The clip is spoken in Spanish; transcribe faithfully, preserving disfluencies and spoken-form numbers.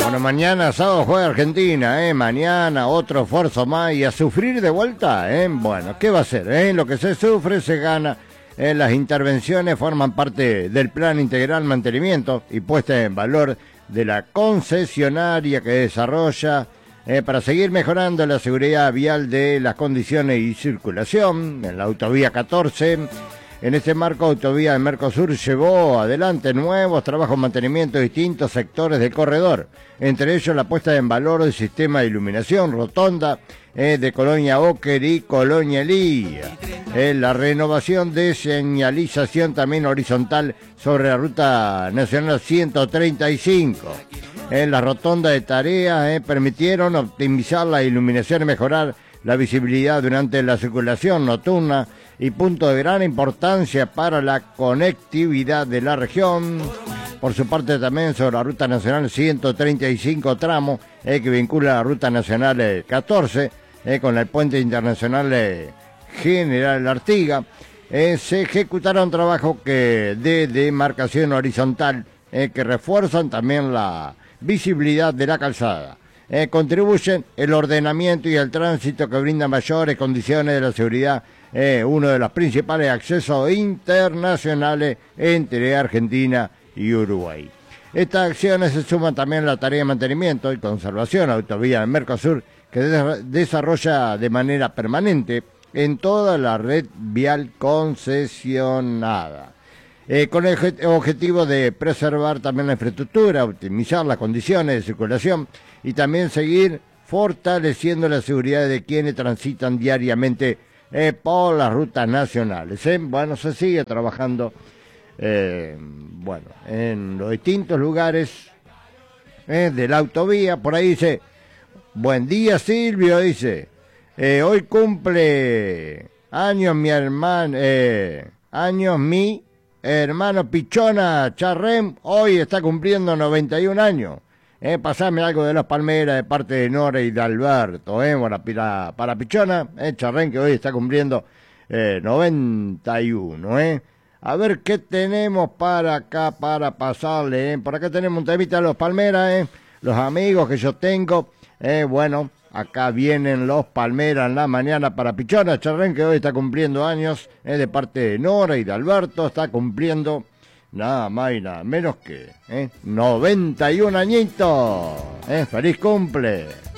Bueno, mañana sábado juega Argentina, ¿eh? Mañana otro esfuerzo más y a sufrir de vuelta, ¿eh? Bueno, ¿qué va a ser? ¿Eh? Lo que se sufre se gana. Eh, las intervenciones forman parte del plan integral mantenimiento y puesta en valor de la concesionaria que desarrolla eh, para seguir mejorando la seguridad vial de las condiciones y circulación en la autovía catorce. En este marco, Autovía de Mercosur llevó adelante nuevos trabajos de mantenimiento de distintos sectores del corredor, entre ellos la puesta en valor del sistema de iluminación, rotonda eh, de Colonia Oker y Colonia Elía, eh, la renovación de señalización también horizontal sobre la Ruta Nacional ciento treinta y cinco. Eh, la rotonda de tareas eh, permitieron optimizar la iluminación y mejorar la visibilidad durante la circulación nocturna y punto de gran importancia para la conectividad de la región. Por su parte también sobre la Ruta Nacional ciento treinta y cinco tramo eh, que vincula la Ruta Nacional eh, catorce eh, con el puente internacional eh, General Artigas, eh, se ejecutaron trabajos que de demarcación horizontal eh, que refuerzan también la visibilidad de la calzada. Eh, contribuyen el ordenamiento y el tránsito que brinda mayores condiciones de la seguridad, eh, uno de los principales accesos internacionales entre Argentina y Uruguay. Estas acciones se suman también a la tarea de mantenimiento y conservación autovía del Mercosur, que de- desarrolla de manera permanente en toda la red vial concesionada. Eh, con el obje- objetivo de preservar también la infraestructura, optimizar las condiciones de circulación y también seguir fortaleciendo la seguridad de quienes transitan diariamente eh, por las rutas nacionales. ¿eh? Bueno, se sigue trabajando eh, bueno, en los distintos lugares eh, de la autovía. Por ahí dice, buen día Silvio, dice, eh, hoy cumple años mi hermano, eh, años mi hermano Pichona Charrem, hoy está cumpliendo noventa y un años. Eh, pasame algo de las palmeras de parte de Nora y de Alberto, eh, para, para, para Pichona, eh, Charrem, que hoy está cumpliendo eh, noventa y uno, eh. A ver qué tenemos para acá para pasarle, eh. Por acá tenemos un temita de los palmeras, eh. Los amigos que yo tengo, eh, bueno, acá vienen los palmeras en la mañana para Pichona Charrén, que hoy está cumpliendo años, eh, de parte de Nora y de Alberto, está cumpliendo nada más y nada menos que eh, noventa y un añitos. Eh, ¡Feliz cumple!